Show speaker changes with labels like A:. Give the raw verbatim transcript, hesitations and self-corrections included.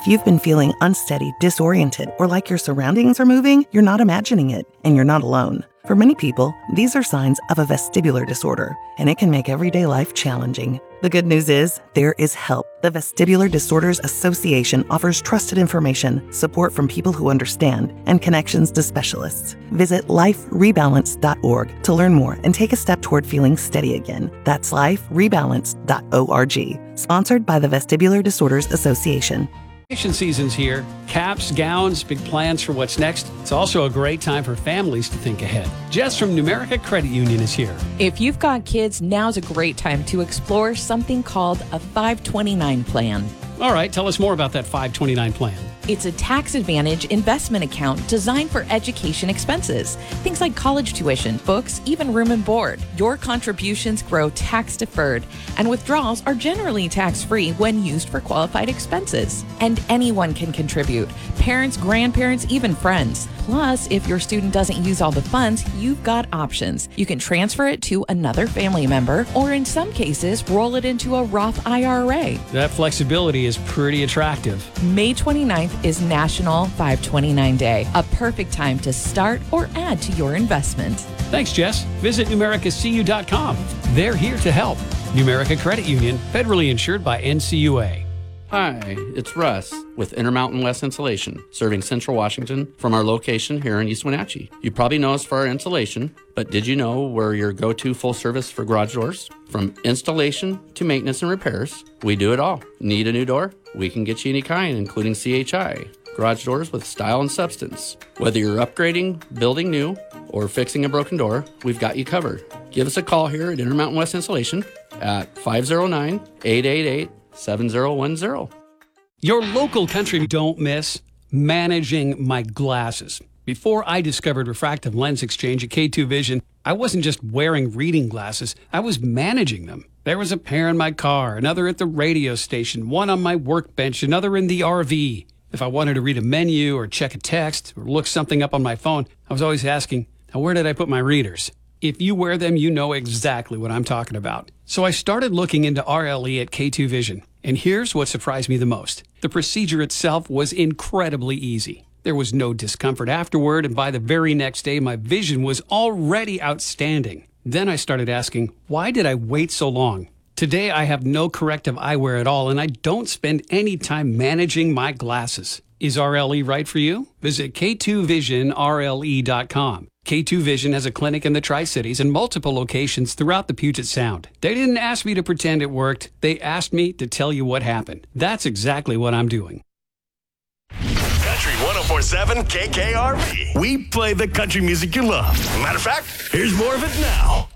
A: If you've been feeling unsteady, disoriented, or like your surroundings are moving, you're not imagining it, and you're not alone. For many people, these are signs of a vestibular disorder, and it can make everyday life challenging. The good news is, there is help. The Vestibular Disorders Association offers trusted information, support from people who understand, and connections to specialists. Visit life rebalance dot org to learn more and take a step toward feeling steady again. That's life rebalance dot org. Sponsored by the Vestibular Disorders Association.
B: Vacation season's here. Caps, gowns, big plans for what's next. It's also a great time for families to think ahead. Jess from Numerica Credit Union is here.
C: If you've got kids, now's a great time to explore something called a five twenty-nine plan.
B: All right, tell us more about that five twenty-nine plan.
C: It's a tax advantage investment account designed for education expenses. Things like college tuition, books, even room and board. Your contributions grow tax deferred, and withdrawals are generally tax free when used for qualified expenses. And anyone can contribute. Parents, grandparents, even friends. Plus, if your student doesn't use all the funds, you've got options. You can transfer it to another family member, or in some cases, roll it into a Roth I R A.
B: That flexibility is pretty attractive.
C: May twenty-ninth is National five twenty-nine Day, a perfect time to start or add to your investment.
B: Thanks, Jess. Visit numerica c u dot com. They're here to help. Numerica Credit Union, federally insured by N C U A.
D: Hi, it's Russ with Intermountain West Insulation, serving Central Washington from our location here in East Wenatchee. You probably know us for our insulation, but did you know we're your go-to full service for garage doors? From installation to maintenance and repairs, we do it all. Need a new door? We can get you any kind, including C H I. Garage doors with style and substance. Whether you're upgrading, building new, or fixing a broken door, we've got you covered. Give us a call here at Intermountain West Insulation at five oh nine, eight eight eight, seven oh one oh.
B: Your local country don't miss managing my glasses. Before I discovered refractive lens exchange at K two Vision, I wasn't just wearing reading glasses, I was managing them. There was a pair in my car, another at the radio station, one on my workbench, another in the R V. If I wanted to read a menu or check a text or look something up on my phone, I was always asking, now where did I put my readers? If you wear them, you know exactly what I'm talking about. So I started looking into R L E at K two Vision. And here's what surprised me the most. The procedure itself was incredibly easy. There was no discomfort afterward, and by the very next day, my vision was already outstanding. Then I started asking, why did I wait so long? Today, I have no corrective eyewear at all, and I don't spend any time managing my glasses. Is R L E right for you? Visit K two vision R L E dot com. K two Vision has a clinic in the Tri-Cities and multiple locations throughout the Puget Sound. They didn't ask me to pretend it worked. They asked me to tell you what happened. That's exactly what I'm doing.
E: Country one oh four point seven K K R V. We play the country music you love. Matter of fact, here's more of it now.